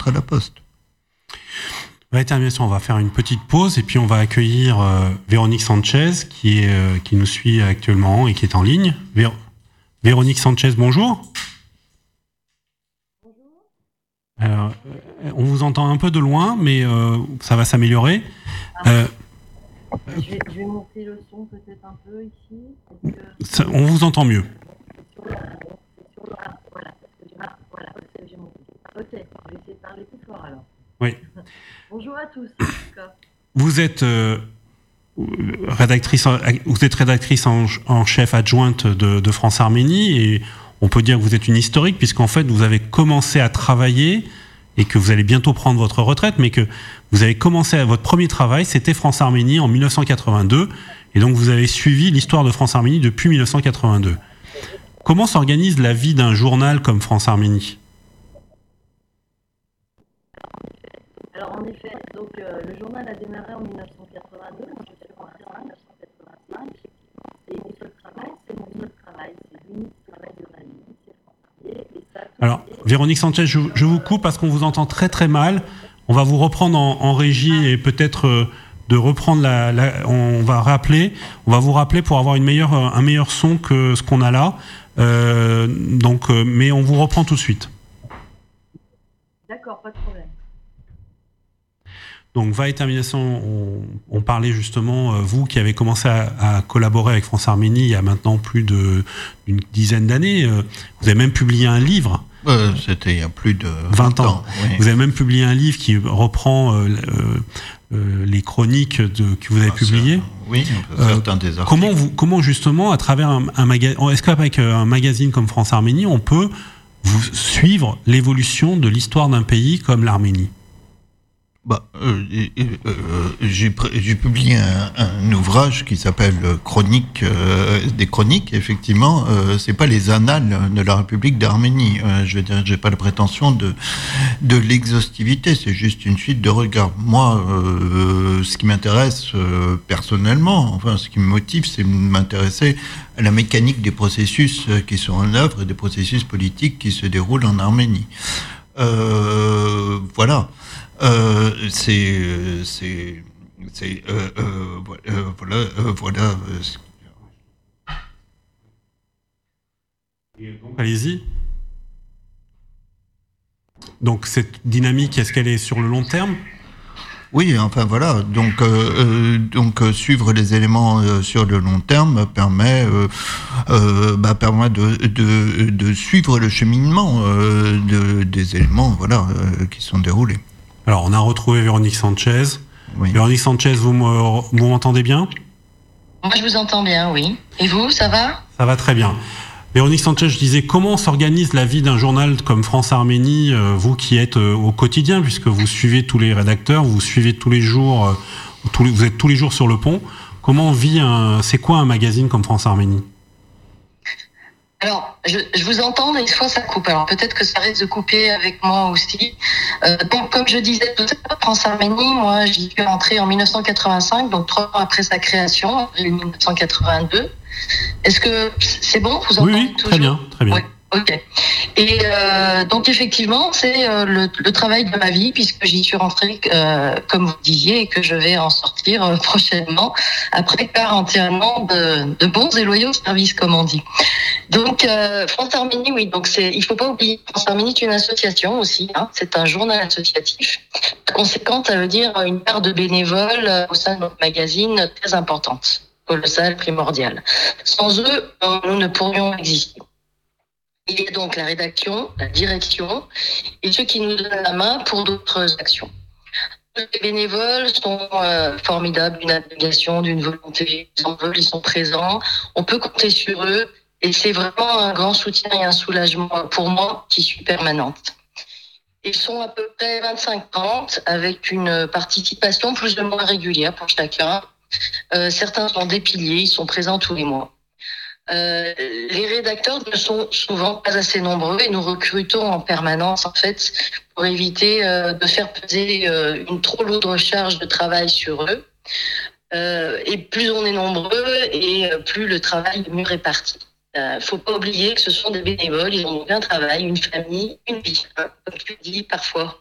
lettres à la poste. On va faire une petite pause et puis on va accueillir Véronique Sanchez qui nous suit actuellement et qui est en ligne. Véronique Sanchez, bonjour. Alors, on vous entend un peu de loin, mais ça va s'améliorer. Je vais monter le son peut-être un peu ici. On vous entend mieux. Ok, je vais essayer de parler plus fort alors. Oui. Bonjour à tous. Vous êtes rédactrice en chef adjointe de France Arménie et on peut dire que vous êtes une historique puisqu'en fait vous avez commencé à travailler et que vous allez bientôt prendre votre retraite, mais que vous avez commencé votre premier travail, c'était France Arménie en 1982 et donc vous avez suivi l'histoire de France Arménie depuis 1982. Comment s'organise la vie d'un journal comme France Arménie ? Alors en effet, donc, le journal a démarré en 1982, moi je suis commencé en 1985, et mon seul travail, c'est l'unique travail de ma vie, c'est France Arménie. Alors, Véronique Sanchez, je vous coupe parce qu'on vous entend très très mal. On va vous reprendre en régie et peut-être de reprendre on va vous rappeler pour avoir un meilleur son que ce qu'on a là. Mais on vous reprend tout de suite. D'accord, pas de problème. Donc, va et termination, on parlait justement, vous qui avez commencé à collaborer avec France Arménie il y a maintenant plus d'une dizaine d'années, vous avez même publié un livre. C'était il y a plus de 20 ans. Oui. Vous avez même publié un livre qui reprend les chroniques que vous avez publiées. Oui, certains des articles. Comment justement, à travers un magazine, est-ce qu'avec un magazine comme France Arménie, on peut vous suivre l'évolution de l'histoire d'un pays comme l'Arménie ? J'ai publié un ouvrage qui s'appelle Chronique des chroniques. Effectivement, c'est pas les annales de la République d'Arménie. Je veux dire, j'ai pas la prétention de l'exhaustivité. C'est juste une suite de regards. Moi, ce qui m'intéresse personnellement, enfin, ce qui me motive, c'est de m'intéresser à la mécanique des processus qui sont en œuvre et des processus politiques qui se déroulent en Arménie. Voilà. Voilà. Allez-y. Donc cette dynamique, est-ce qu'elle est sur le long terme ? Oui, enfin voilà. Donc suivre les éléments sur le long terme permet de suivre le cheminement des éléments qui sont déroulés. Alors, on a retrouvé Véronique Sanchez. Oui. Véronique Sanchez, vous m'entendez bien ? Moi, je vous entends bien, oui. Et vous, ça va ? Ça va très bien. Véronique Sanchez, je disais, comment s'organise la vie d'un journal comme France Arménie, vous qui êtes au quotidien, puisque vous suivez tous les rédacteurs, vous suivez tous les jours, vous êtes tous les jours sur le pont. C'est quoi un magazine comme France Arménie ? Alors, je vous entends, mais des fois ça coupe. Alors peut-être que ça risque de couper avec moi aussi. Donc, comme je disais tout à l'heure, France Arménie, moi, j'y suis rentrée en 1985, donc 3 ans après sa création, en 1982. Est-ce que c'est bon ? Vous entendez Oui, toujours ? Très bien. Oui. Ok. Et donc effectivement, c'est le travail de ma vie puisque j'y suis rentrée, comme vous disiez, et que je vais en sortir prochainement après 41 ans de bons et loyaux services, comme on dit. Donc France Arménie, oui. Donc il faut pas oublier, France Arménie est une association aussi. C'est un journal associatif. Par conséquent, ça veut dire une part de bénévoles au sein de notre magazine très importante, colossale, primordiale. Sans eux, nous ne pourrions exister. Il y a donc la rédaction, la direction et ceux qui nous donnent la main pour d'autres actions. Les bénévoles sont formidables, d'une abnégation, d'une volonté, ils sont présents, on peut compter sur eux et c'est vraiment un grand soutien et un soulagement pour moi qui suis permanente. Ils sont à peu près 25-30 avec une participation plus ou moins régulière pour chacun. Certains sont des piliers, ils sont présents tous les mois. Les rédacteurs ne sont souvent pas assez nombreux et nous recrutons en permanence en fait pour éviter de faire peser une trop lourde charge de travail sur eux. Et plus on est nombreux et plus le travail est mieux réparti. Faut pas oublier que ce sont des bénévoles, ils ont donc un travail, une famille, une vie, comme tu dis parfois.